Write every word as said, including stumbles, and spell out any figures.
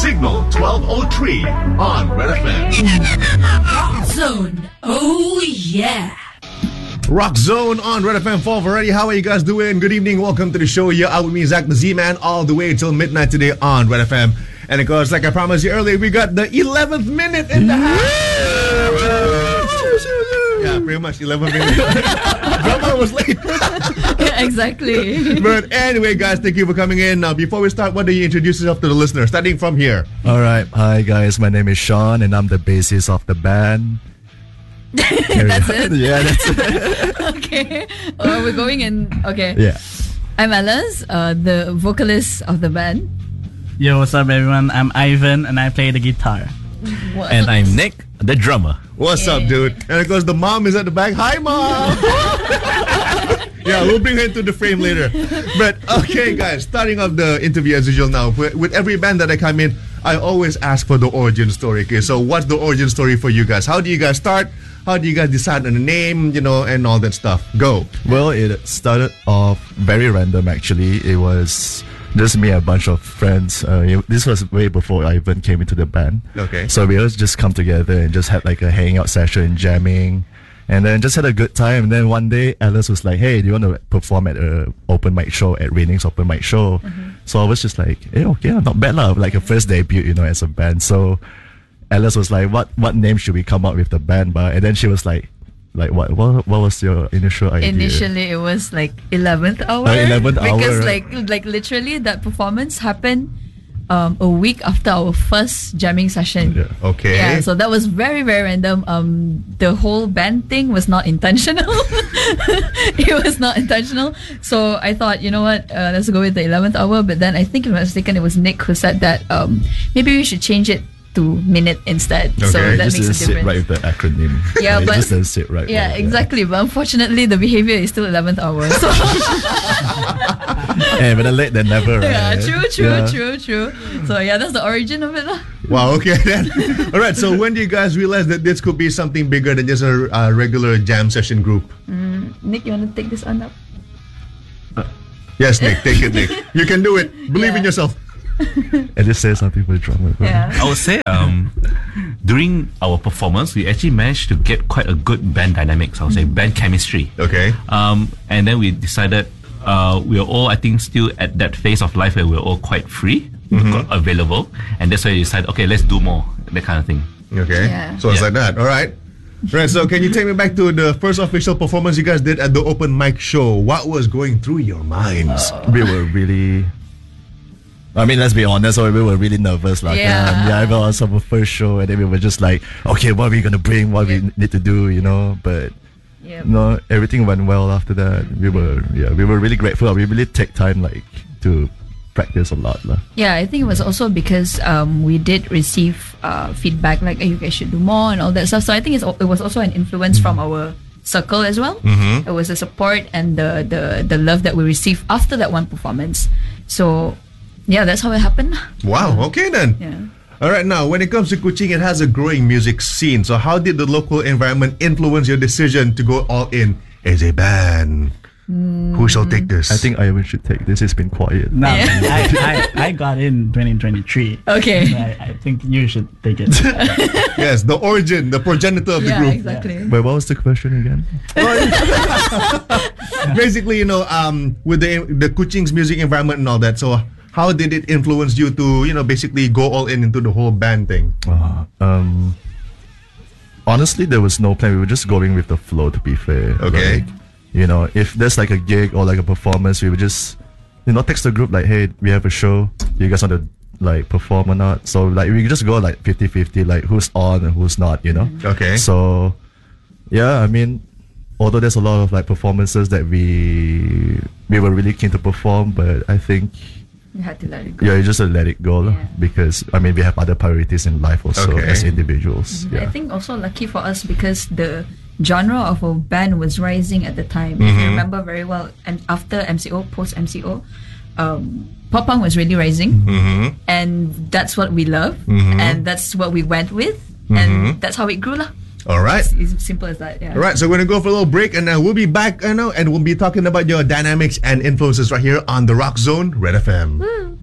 Signal twelve oh three on Red F M. Rock Zone. Oh, yeah. Rock Zone on Red F M fall already. How are you guys doing? Good evening. Welcome to the show. You're out with me, Zach the Z-Man, all the way until midnight today on Red F M. And of course, like I promised you earlier, we got the eleventh minute in the house. Yeah, pretty much eleven minutes. Drummer was late. Yeah, exactly. But anyway, guys, thank you for coming in. Now, before we start, why don't you introduce yourself to the listener? Starting from here. All right. Hi, guys. My name is Sean, and I'm the bassist of the band. That's it? Yeah, that's it. Okay. Uh, we're going in. Okay. Yeah. I'm Alice, uh, the vocalist of the band. Yo, what's up, everyone? I'm Ivan, and I play the guitar. What? And I'm Nick, the drummer. What's Yeah. up, dude? And of course, the mom is at the back. Hi, mom. Yeah, we'll bring her into the frame later. But okay, guys, starting off the interview as usual now. With, with every band that I come in, I always ask for the origin story. Okay, so what's the origin story for you guys? How do you guys start? How do you guys decide on the name, you know, and all that stuff? Go. Well, it started off very random, actually. It was just me and a bunch of friends. Uh, it- this was way before I even came into the band. Okay. So we always just come together and just had like a hangout session, jamming, and then just had a good time. And then one day, Alice was like, "Hey, do you want to perform at a open mic show at Raining's open mic show?" So I was just like, "Hey, okay, not bad lah." Like a first debut, you know, as a band. So Alice was like, "What what name should we come up with the band by?" And then she was like, "Like what what what was your initial idea?" Initially, it was like eleventh hour. Uh, eleventh hour, Because right. like like literally that performance happened um, a week after our first jamming session. Yeah. Okay. Yeah, so that was very, very random. Um, the whole band thing was not intentional. It was not intentional. So I thought, you know what, uh, let's go with the eleventh hour. But then I think, if I'm not mistaken, it was Nick who said that um, maybe we should change it to minute instead. So Okay. that It just makes a doesn't sit difference. right with the acronym. Yeah, Like, but- it just doesn't sit right. Yeah, with- exactly. But unfortunately, the behavior is still eleventh hour. So Hey, better late than never, right? yeah, true, true, Yeah. true, true. So yeah, that's the origin of it, lah. Wow, okay then. All right, so when do you guys realize that this could be something bigger than just a, a regular jam session group? Nick, you want to take this on up? Yes, Nick, take it, Nick. You can do it. Believe in Yeah. yourself. And just say something for the drummer. Yeah. I would say um, during our performance, we actually managed to get quite a good band dynamics. I would say band chemistry. Okay. Um, and then we decided uh, we are all, I think, still at that phase of life where we're all quite free, quite available, and that's why we decided, okay, let's do more, that kind of thing. Okay. Yeah. So it's Yeah. like that. All right. Right. So can you take me back to the first official performance you guys did at the open mic show? What was going through your minds? We were really. I mean, let's be honest, we were really nervous. Like, Yeah. um, yeah, it was our first show, and then we were just like, okay, what are we gonna bring? What we need to do, you know? But Yep. no, everything went well after that. We were, yeah, we were really grateful. We really take time, like, to practice a lot, lah. Yeah, I think it was also because um, we did receive uh, feedback like, hey, you guys should do more and all that stuff. So I think it's, al- it was also an influence from our circle as well. It was the support and the, the, the love that we received after that one performance. So yeah, that's how it happened. Wow. Okay then. Yeah. All right. Now, when it comes to Kuching, it has a growing music scene. So how did the local environment influence your decision to go all in as a band? Who shall take this? I think Ivan should take this. It's been quiet. No, Yeah. I, I, I got in twenty twenty-three. Okay. So I, I think you should take it. Yes, the origin, the progenitor of the Yeah, group. exactly. But what was the question again? Basically, you know, um, with the the Kuching's music environment and all that. So how did it influence you to, you know, basically go all in into the whole band thing? Uh, um, honestly, there was no plan. We were just going with the flow, to be fair. Okay. Like, you know, if there's like a gig or like a performance, we would just, you know, text the group like, hey, we have a show. Do you guys want to like perform or not? So like we just go like fifty-fifty, like who's on and who's not, you know? Okay. So, yeah, I mean, although there's a lot of like performances that we we were really keen to perform, but I think You had to let it go. yeah, you just let it go lah. Yeah. Because I mean we have other priorities in life also Okay. as individuals. I Yeah. think also lucky for us because the genre of our band was rising at the time. If you remember very well, and after M C O, post M C O, um, pop punk was really rising, Mm-hmm. and that's what we love, Mhm. and that's what we went with, Mhm. and that's how it grew, lah. All right. It's, it's simple as that. Yeah. All right, so we're gonna go for a little break, and uh, we'll be back, you know, and we'll be talking about your dynamics and influences right here on the Rock Zone, Red F M. Woo.